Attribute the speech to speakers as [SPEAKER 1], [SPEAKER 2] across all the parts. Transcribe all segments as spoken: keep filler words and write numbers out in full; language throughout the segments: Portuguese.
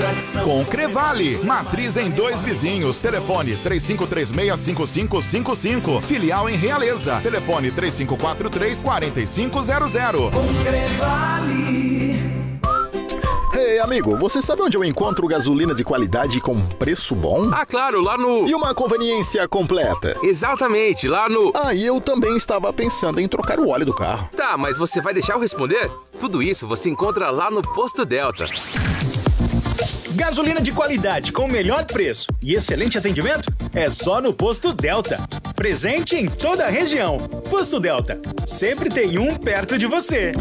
[SPEAKER 1] tradição.
[SPEAKER 2] Com Crevale, matriz em Dois Vizinhos, telefone três cinco três seis, cinco cinco cinco cinco, filial em Realeza, telefone três cinco quatro três, quatro cinco zero zero.
[SPEAKER 1] Com Crevale.
[SPEAKER 3] Ei, amigo, você sabe onde eu encontro gasolina de qualidade com preço bom?
[SPEAKER 4] Ah, claro, lá no...
[SPEAKER 3] E uma conveniência completa.
[SPEAKER 4] Exatamente, lá no...
[SPEAKER 3] Ah, e eu também estava pensando em trocar o óleo do carro.
[SPEAKER 4] Tá, mas você vai deixar eu responder? Tudo isso você encontra lá no Posto Delta.
[SPEAKER 5] Gasolina de qualidade com o melhor preço e excelente atendimento é só no Posto Delta. Presente em toda a região. Posto Delta, sempre tem um perto de você.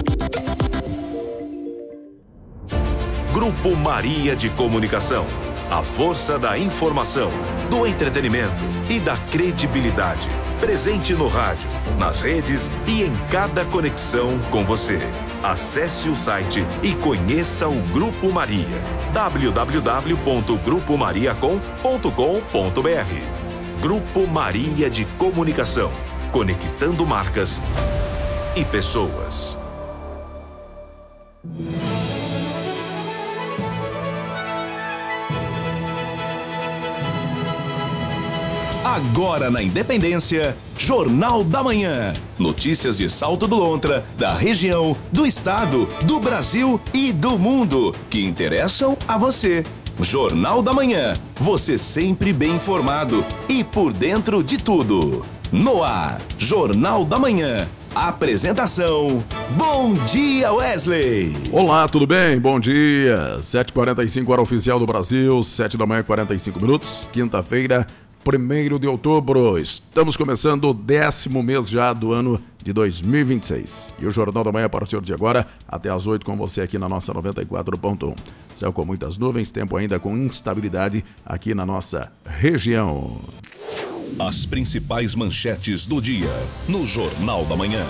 [SPEAKER 6] Grupo Maria de Comunicação. A força da informação, do entretenimento e da credibilidade. Presente no rádio, nas redes e em cada conexão com você. Acesse o site e conheça o Grupo Maria. w w w ponto grupo maria com ponto com ponto b r. Grupo Maria de Comunicação. Conectando marcas e pessoas.
[SPEAKER 7] Agora na Independência, Jornal da Manhã. Notícias de Salto do Lontra, da região, do estado, do Brasil e do mundo, que interessam a você. Jornal da Manhã, você sempre bem informado e por dentro de tudo. No ar, Jornal da Manhã. Apresentação, Bom Dia Wesley.
[SPEAKER 8] Olá, tudo bem? Bom dia. sete e quarenta e cinco, hora oficial do Brasil, sete da manhã, quarenta e cinco minutos, quinta-feira, primeiro de outubro. Estamos começando o décimo mês já do ano de dois mil e vinte e seis. E o Jornal da Manhã a partir de agora até às oito com você aqui na nossa noventa e quatro ponto um. Céu com muitas nuvens, tempo ainda com instabilidade aqui na nossa região.
[SPEAKER 7] As principais manchetes do dia no Jornal da Manhã.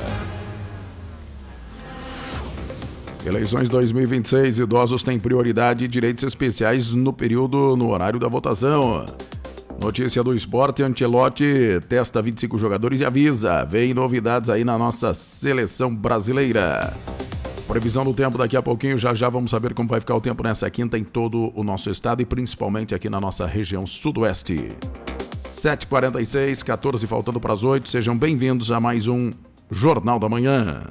[SPEAKER 8] Eleições dois mil e vinte e seis, idosos têm prioridade e direitos especiais no período, no horário da votação. Notícia do esporte, Ancelotti testa vinte e cinco jogadores e avisa, vem novidades aí na nossa seleção brasileira. Previsão do tempo daqui a pouquinho, já já vamos saber como vai ficar o tempo nessa quinta em todo o nosso estado e principalmente aqui na nossa região sudoeste. sete e quarenta e seis, quatorze faltando para as oito, sejam bem-vindos a mais um Jornal da Manhã.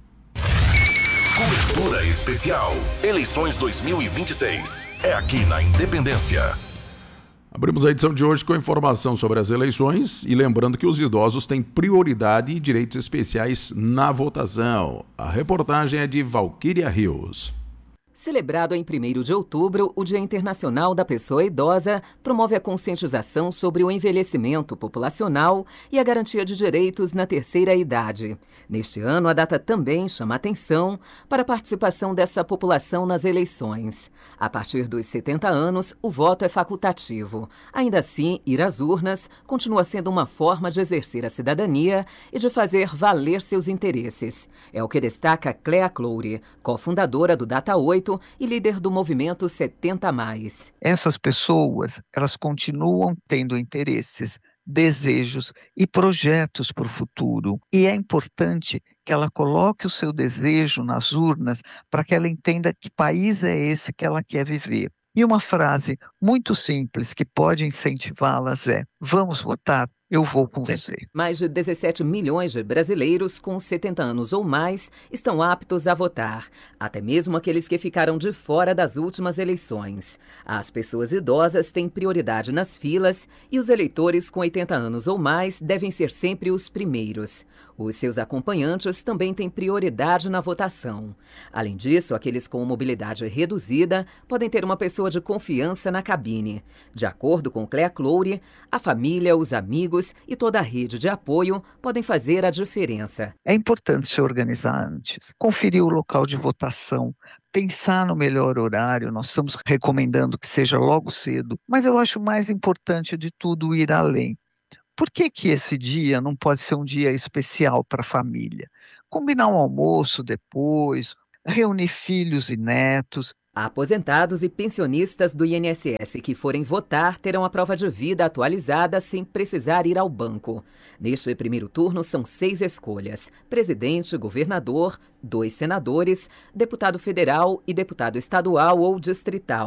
[SPEAKER 6] Cobertura especial, eleições dois mil e vinte e seis, é aqui na Independência.
[SPEAKER 8] Abrimos a edição de hoje com informação sobre as eleições e lembrando que os idosos têm prioridade e direitos especiais na votação. A reportagem é de Valquíria Rios.
[SPEAKER 9] Celebrado em primeiro de outubro, o Dia Internacional da Pessoa Idosa promove a conscientização sobre o envelhecimento populacional e a garantia de direitos na terceira idade. Neste ano, a data também chama atenção para a participação dessa população nas eleições. A partir dos setenta anos, o voto é facultativo. Ainda assim, ir às urnas continua sendo uma forma de exercer a cidadania e de fazer valer seus interesses. É o que destaca Clea Cloure, cofundadora do Data oito, e líder do movimento setenta mais.
[SPEAKER 10] Essas pessoas, elas continuam tendo interesses, desejos e projetos para o futuro. E é importante que ela coloque o seu desejo nas urnas para que ela entenda que país é esse que ela quer viver. E uma frase muito simples que pode incentivá-las é: vamos votar? Eu vou com você.
[SPEAKER 9] Mais de dezessete milhões de brasileiros com setenta anos ou mais estão aptos a votar, até mesmo aqueles que ficaram de fora das últimas eleições. As pessoas idosas têm prioridade nas filas e os eleitores com oitenta anos ou mais devem ser sempre os primeiros. Os seus acompanhantes também têm prioridade na votação. Além disso, aqueles com mobilidade reduzida podem ter uma pessoa de confiança na cabine. De acordo com Clea Cloure, a família, os amigos e toda a rede de apoio podem fazer a diferença.
[SPEAKER 10] É importante se organizar antes, conferir o local de votação, pensar no melhor horário. Nós estamos recomendando que seja logo cedo, mas eu acho mais importante de tudo ir além. Por que que esse dia não pode ser um dia especial para a família? Combinar um almoço depois, reunir filhos e netos.
[SPEAKER 9] Aposentados e pensionistas do I N S S que forem votar terão a prova de vida atualizada sem precisar ir ao banco. Neste primeiro turno são seis escolhas: presidente, governador, dois senadores, deputado federal e deputado estadual ou distrital.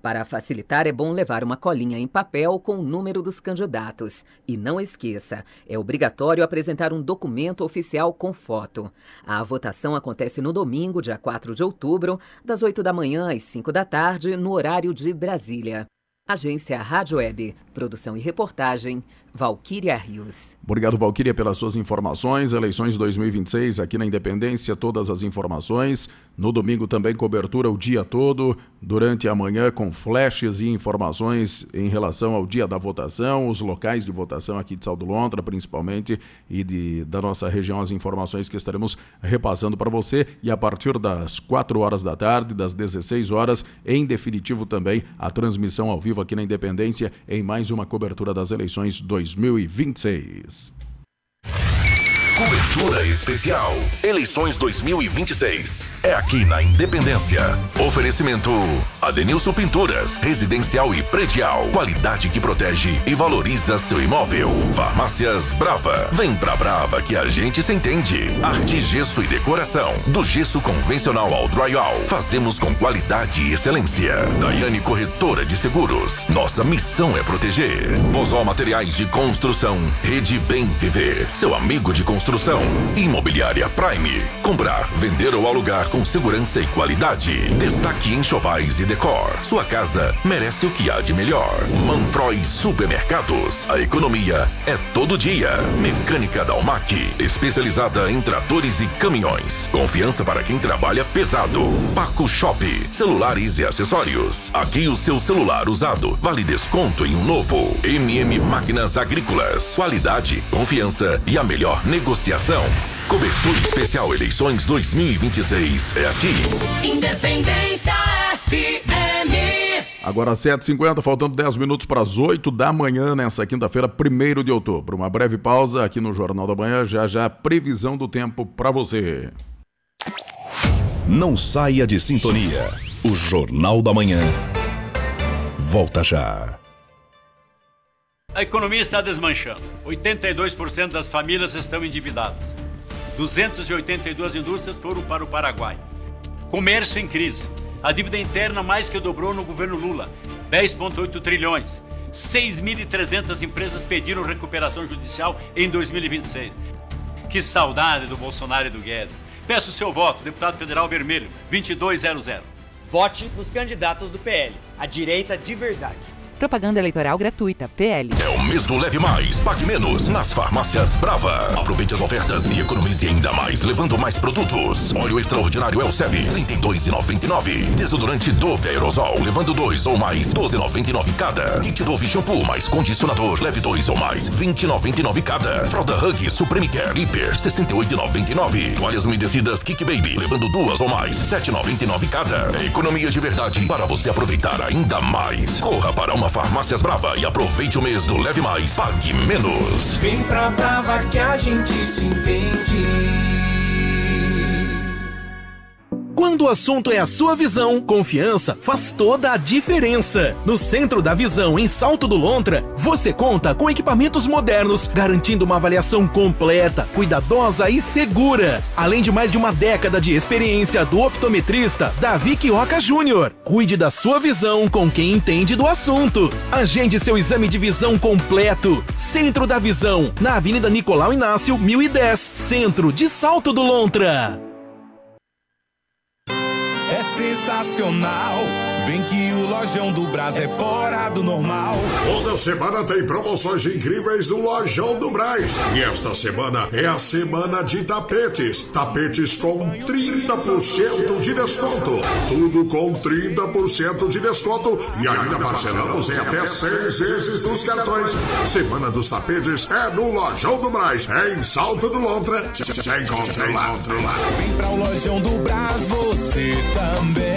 [SPEAKER 9] Para facilitar, é bom levar uma colinha em papel com o número dos candidatos. E não esqueça, é obrigatório apresentar um documento oficial com foto. A votação acontece no domingo, dia quatro de outubro, das oito da manhã às cinco da tarde, no horário de Brasília. Agência Rádio Web, produção e reportagem, Valquíria Rios.
[SPEAKER 8] Obrigado, Valquíria, pelas suas informações. Eleições dois mil e vinte e seis aqui na Independência, todas as informações. No domingo também cobertura o dia todo, durante a manhã com flashes e informações em relação ao dia da votação, os locais de votação aqui de Salto do Lontra, principalmente, e de, da nossa região, as informações que estaremos repassando para você. E a partir das quatro horas da tarde, das dezesseis horas, em definitivo também, a transmissão ao vivo aqui na Independência em mais uma cobertura das eleições dois mil e vinte e seis.
[SPEAKER 6] Cobertura especial. Eleições dois mil e vinte e seis. É aqui na Independência. Oferecimento Adenilson Pinturas, residencial e predial. Qualidade que protege e valoriza seu imóvel. Farmácias Brava. Vem pra Brava que a gente se entende. Arte, gesso e decoração. Do gesso convencional ao drywall. Fazemos com qualidade e excelência. Daiane Corretora de Seguros. Nossa missão é proteger. Bozó Materiais de Construção. Rede Bem Viver. Seu amigo de construção. Construção. Imobiliária Prime. Comprar, vender ou alugar com segurança e qualidade. Destaque Enxovais e Decor. Sua casa merece o que há de melhor. Manfroy Supermercados. A economia é todo dia. Mecânica Dalmac. Especializada em tratores e caminhões. Confiança para quem trabalha pesado. Paco Shop. Celulares e acessórios. Aqui o seu celular usado vale desconto em um novo. M M Máquinas Agrícolas. Qualidade, confiança e a melhor negociação. Cobertura especial Eleições dois mil e vinte e seis é aqui.
[SPEAKER 1] Independência F M.
[SPEAKER 8] Agora sete e cinquenta, faltando dez minutos para as oito da manhã nessa quinta-feira, primeiro de outubro. Uma breve pausa aqui no Jornal da Manhã, já já previsão do tempo para você.
[SPEAKER 7] Não saia de sintonia. O Jornal da Manhã volta já.
[SPEAKER 11] A economia está desmanchando. oitenta e dois por cento das famílias estão endividadas. duzentas e oitenta e duas indústrias foram para o Paraguai. Comércio em crise. A dívida interna mais que dobrou no governo Lula. dez vírgula oito trilhões. seis mil e trezentas empresas pediram recuperação judicial em dois mil e vinte e seis. Que saudade do Bolsonaro e do Guedes. Peço o seu voto, deputado federal vermelho, vinte e dois zero zero.
[SPEAKER 12] Vote nos candidatos do P L, a direita de verdade.
[SPEAKER 13] Propaganda eleitoral gratuita, P L.
[SPEAKER 6] É o mês do Leve Mais, Pague Menos, nas farmácias Brava. Aproveite as ofertas e economize ainda mais, levando mais produtos. Óleo extraordinário Elsev, trinta e dois reais e noventa e nove centavos. Desodorante Dove Aerosol, levando dois ou mais, doze reais e noventa e nove centavos cada. Kit Dove Shampoo mais condicionador, leve dois ou mais, vinte reais e noventa e nove centavos cada. Fralda Hug Supreme Care Hiper, sessenta e oito reais e noventa e nove centavos. Toalhas umedecidas Kick Baby, levando duas ou mais, sete reais e noventa e nove centavos cada. É economia de verdade para você aproveitar ainda mais. Corra para uma Farmácias Brava e aproveite o mês do Leve Mais, Pague Menos.
[SPEAKER 1] Vem pra Brava que a gente se entende.
[SPEAKER 14] Quando o assunto é a sua visão, confiança faz toda a diferença. No Centro da Visão, em Salto do Lontra, você conta com equipamentos modernos, garantindo uma avaliação completa, cuidadosa e segura. Além de mais de uma década de experiência do optometrista Davi Quioca Júnior. Cuide da sua visão com quem entende do assunto. Agende seu exame de visão completo. Centro da Visão, na Avenida Nicolau Inácio, mil e dez, Centro de Salto do Lontra.
[SPEAKER 15] É sensacional, vem que o Lojão do Brás é fora do normal.
[SPEAKER 16] Toda semana tem promoções incríveis do Lojão do Brás. E esta semana é a semana de tapetes. Tapetes com trinta por cento de desconto. Tudo com trinta por cento de desconto. E ainda parcelamos em até seis vezes nos cartões. Semana dos tapetes é no Lojão do Brás, em Salto do Lontra. Já encontra lá.
[SPEAKER 15] Vem pra o Lojão do Brás, você também.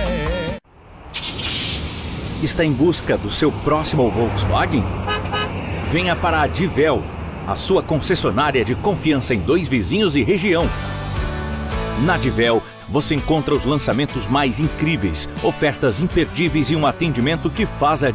[SPEAKER 17] Está em busca do seu próximo Volkswagen? Venha para a Divel, a sua concessionária de confiança em Dois Vizinhos e região. Na Divel, você encontra os lançamentos mais incríveis, ofertas imperdíveis e um atendimento que faz a